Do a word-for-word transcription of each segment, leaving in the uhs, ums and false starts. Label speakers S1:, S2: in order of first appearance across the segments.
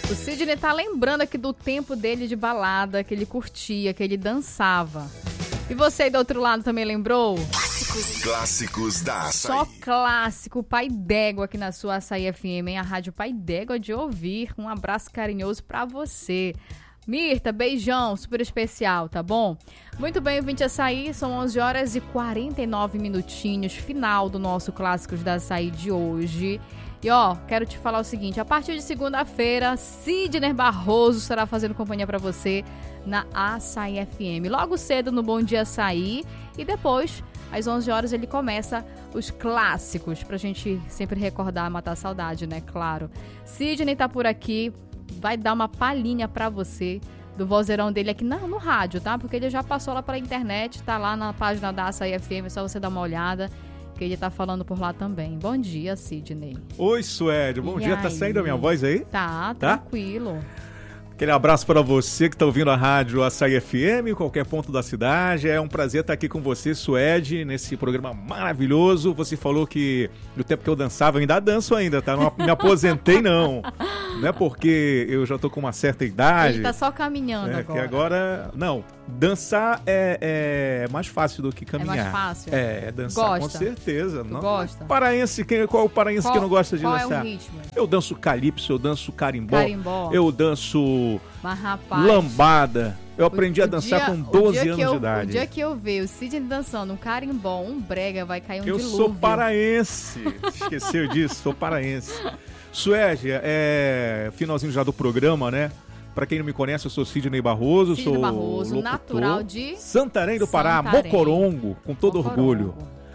S1: O Sidney tá lembrando aqui do tempo dele de balada, que ele curtia, que ele dançava. E você aí do outro lado também lembrou?
S2: Clássicos, clássicos da Açaí.
S1: Só clássico, Pai D'Égua aqui na sua Açaí F M, hein? A Rádio Pai D'Égua de ouvir. Um abraço carinhoso pra você. Mirta, beijão, super especial, tá bom? Muito bem, ouvinte Açaí, são onze horas e quarenta e nove minutinhos, final do nosso Clássicos da Açaí de hoje. E ó, quero te falar o seguinte, a partir de segunda-feira, Sidney Barroso estará fazendo companhia pra você na Açaí F M. Logo cedo no Bom Dia Açaí e depois, às onze horas, ele começa os clássicos, pra gente sempre recordar, matar a saudade, né? Claro. Sidney tá por aqui, vai dar uma palhinha pra você do vozeirão dele aqui não, no rádio, tá? Porque ele já passou lá pra internet, tá lá na página da Açaí F M, é só você dar uma olhada, que ele tá falando por lá também. Bom dia, Sidney.
S3: Oi, Suede, bom
S1: E
S3: dia.
S1: aí?
S3: Tá saindo a minha voz aí?
S1: Tá,
S3: Tá?
S1: tranquilo.
S3: Aquele abraço para você que está ouvindo a rádio Açaí F M, qualquer ponto da cidade. É um prazer estar aqui com você, Suede, nesse programa maravilhoso. Você falou que no tempo que eu dançava, eu ainda danço ainda, tá? Não me aposentei, não. Não é porque eu já tô com uma certa idade.
S1: Ele tá só caminhando
S3: é,
S1: agora.
S3: Que agora... Não, dançar é, é mais fácil do que caminhar.
S1: É mais fácil?
S3: É, dançar
S1: Gosta?
S3: com certeza.
S1: Tu
S3: não,
S1: gosta?
S3: Paraense, quem, qual é o paraense
S1: Qual-
S3: que não gosta de
S1: qual é
S3: dançar?
S1: o ritmo?
S3: Eu danço calypso, eu danço carimbó,
S1: Carimbó.
S3: eu danço
S1: Mas, rapaz...
S3: lambada. Eu aprendi
S1: o-
S3: a
S1: o
S3: dançar
S1: dia-
S3: com
S1: o
S3: doze
S1: dia que
S3: anos
S1: eu-
S3: de idade.
S1: O dia que eu ver o Sidney dançando um carimbó, um brega, vai cair um
S3: Eu
S1: dilúvio.
S3: sou paraense. Esqueceu disso? Sou paraense. Suede, é finalzinho já do programa, né? Pra quem não me conhece, eu sou Sidney Barroso,
S1: Sidney
S3: sou
S1: Barroso,
S3: locutor.
S1: natural de
S3: Santarém do Pará,
S1: Santarém.
S3: Mocorongo, com todo
S1: Mocorongo.
S3: orgulho.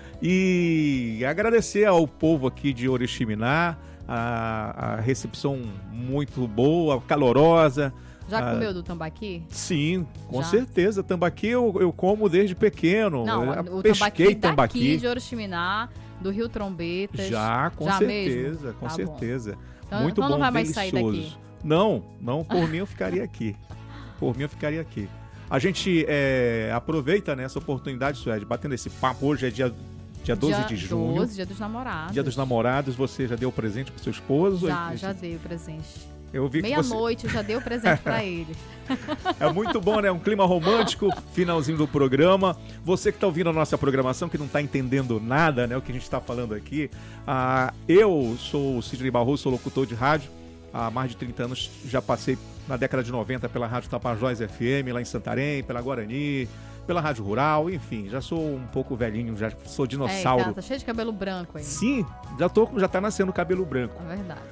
S3: E agradecer ao povo aqui de Oriximiná, a, a recepção muito boa, calorosa.
S1: Já
S3: Ah,
S1: comeu do tambaqui?
S3: Sim, com
S1: Já?
S3: certeza. Tambaqui eu, eu como desde pequeno.
S1: Não,
S3: eu
S1: o
S3: pesquei
S1: tambaqui daqui
S3: tambaqui.
S1: de Oriximiná, do Rio Trombetas.
S3: Já, com
S1: Já
S3: certeza,
S1: mesmo?
S3: com
S1: Tá bom.
S3: certeza.
S1: Então-
S3: Muito
S1: então
S3: bom,
S1: não vai mais
S3: delicioso.
S1: sair daqui?
S3: Não, não, por mim eu ficaria aqui. Por mim eu ficaria aqui. A gente é, aproveita, né, essa oportunidade, Suede, batendo esse papo. Hoje é dia, dia doze
S1: Dia
S3: de junho.
S1: doze, dia dos namorados.
S3: Dia dos namorados. Você já deu presente pro seu esposo?
S1: Já, já dei o presente.
S3: Eu vi que você...
S1: Meia-noite eu já dei o presente pra ele.
S3: É muito bom, né? Um clima romântico, finalzinho do programa. Você que está ouvindo a nossa programação, que não está entendendo nada, né? O que a gente está falando aqui. Ah, eu sou o Sidney Barroso, sou locutor de rádio. Há mais de trinta anos já passei na década de noventa pela Rádio Tapajós F M, lá em Santarém, pela Guarani, pela Rádio Rural, enfim. Já sou um pouco velhinho, já sou
S1: É,
S3: dinossauro.
S1: tá, tá cheio de cabelo branco aí.
S3: Sim, já, tô, já tá nascendo cabelo branco.
S1: É verdade.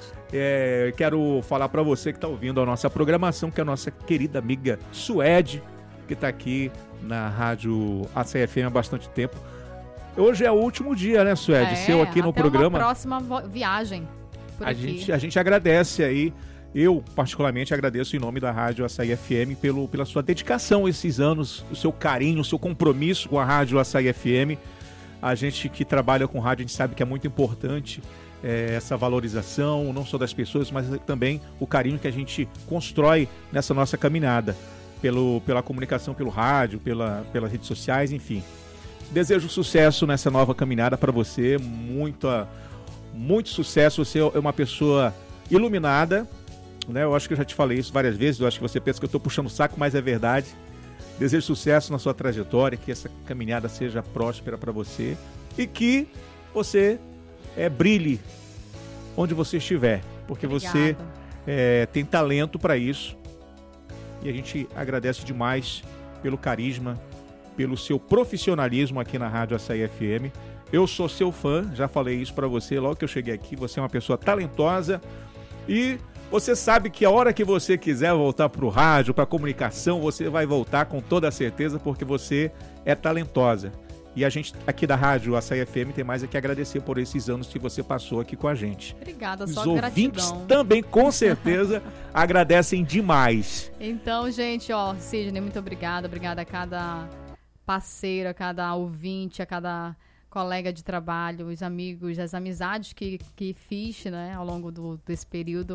S3: É, quero falar para você que está ouvindo a nossa programação, que é a nossa querida amiga Suede, que está aqui na rádio Açaí F M há bastante tempo. Hoje é o último dia, né, Suede?
S1: É,
S3: Seu aqui no
S1: até
S3: programa.
S1: uma próxima vo- viagem por
S3: A
S1: aqui.
S3: gente, a gente agradece aí, eu particularmente agradeço em nome da rádio Açaí F M pelo, pela sua dedicação esses anos, o seu carinho, o seu compromisso com a rádio Açaí F M. A gente que trabalha com rádio, a gente sabe que é muito importante é, essa valorização, não só das pessoas, mas também o carinho que a gente constrói nessa nossa caminhada, pelo, pela comunicação pelo rádio, pela, pelas redes sociais, enfim. Desejo sucesso nessa nova caminhada para você, muita, muito sucesso. Você é uma pessoa iluminada, né? Eu acho que eu já te falei isso várias vezes, eu acho que você pensa que eu estou puxando o saco, mas é verdade. Desejo sucesso na sua trajetória, que essa caminhada seja próspera para você e que você é, brilhe onde você estiver, porque você
S1: Obrigada.
S3: é, tem talento para isso e a gente agradece demais pelo carisma, pelo seu profissionalismo aqui na Rádio Açaí F M. Eu sou seu fã, já falei isso para você logo que eu cheguei aqui, você é uma pessoa talentosa e você sabe que a hora que você quiser voltar para o rádio, para a comunicação, você vai voltar com toda certeza, porque você é talentosa. E a gente aqui da Rádio Açaí F M tem mais a que agradecer por esses anos que você passou aqui com a gente.
S1: Obrigada,
S3: Os
S1: só
S3: ouvintes
S1: gratidão.
S3: também, com certeza, agradecem demais.
S1: Então, gente, ó, Sidney, muito obrigada. Obrigada a cada parceiro, a cada ouvinte, a cada colega de trabalho, os amigos, as amizades que, que fiz, né, ao longo do, desse período.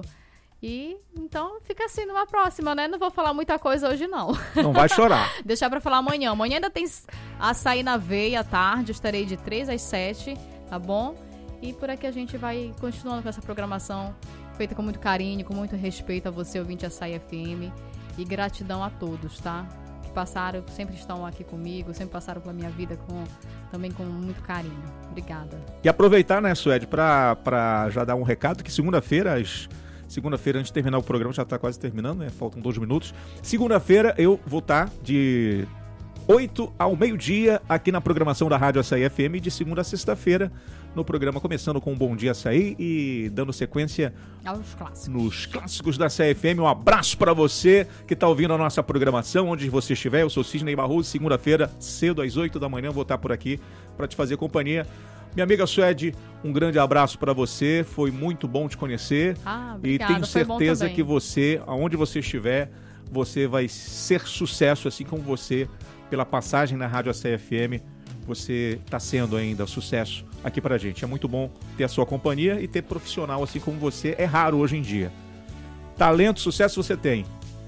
S1: E, então, fica assim numa próxima, né? Não vou falar muita coisa hoje, não.
S3: Não vai chorar.
S1: Deixar pra falar amanhã. Amanhã ainda tem açaí na veia à tarde. Eu estarei de três às sete, tá bom? E por aqui a gente vai continuando com essa programação feita com muito carinho, com muito respeito a você, ouvinte Açaí F M. E gratidão a todos, tá? Que passaram, sempre estão aqui comigo, sempre passaram pela minha vida com, também com muito carinho. Obrigada.
S3: E aproveitar, né, Suede, pra, pra já dar um recado, que segunda-feira, às... Segunda-feira, antes de terminar o programa, já está quase terminando, né? Faltam dois minutos. Segunda-feira eu vou estar de oito ao meio-dia aqui na programação da Rádio Açaí F M, de segunda a sexta-feira no programa, começando com um Bom Dia Açaí e dando sequência
S1: aos clássicos.
S3: Nos clássicos da Açaí F M. Um abraço para você que está ouvindo a nossa programação, onde você estiver. Eu sou Sidney Barroso. Segunda-feira, cedo às oito da manhã, vou estar por aqui para te fazer companhia. Minha amiga Suede, um grande abraço para você, foi muito bom te conhecer.
S1: Ah, obrigada,
S3: e tenho certeza que você, aonde você estiver, você vai ser sucesso, assim como você, pela passagem na Rádio Açaí F M, você está sendo ainda sucesso aqui pra gente. É muito bom ter a sua companhia e ter profissional assim como você, é raro hoje em dia. Talento, sucesso você tem.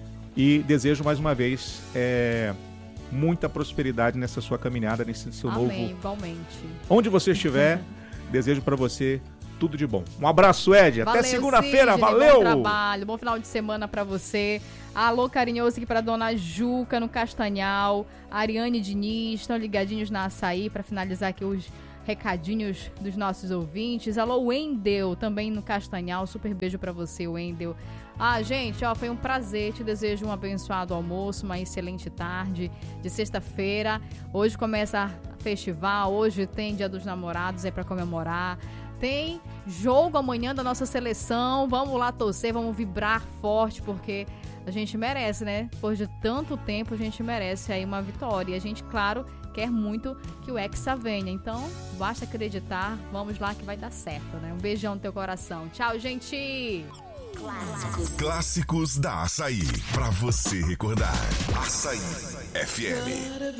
S3: E desejo mais uma vez... É... muita prosperidade nessa sua caminhada, nesse seu
S1: Amém,
S3: novo...
S1: igualmente.
S3: Onde você estiver, desejo pra você tudo de bom. Um abraço, Ed. Até segunda-feira.
S1: Sidney,
S3: valeu!
S1: Bom trabalho, bom final de semana pra você. Alô carinhoso aqui pra Dona Juca, no Castanhal. Ariane Diniz, estão ligadinhos na Açaí pra finalizar aqui os recadinhos dos nossos ouvintes. Alô, Wendel, também no Castanhal. Super beijo pra você, Wendel. Ah, gente, ó, foi um prazer. Te desejo um abençoado almoço, uma excelente tarde de sexta-feira. Hoje começa festival, hoje tem Dia dos Namorados, é pra comemorar. Tem jogo amanhã da nossa seleção. Vamos lá torcer, vamos vibrar forte, porque a gente merece, né? Depois de tanto tempo, a gente merece aí uma vitória. E a gente, claro, quer muito que o Hexa venha. Então, basta acreditar. Vamos lá que vai dar certo, né? Um beijão no teu coração. Tchau, gente!
S2: Clássicos. Clássicos da Açaí. Pra você recordar. Açaí F M.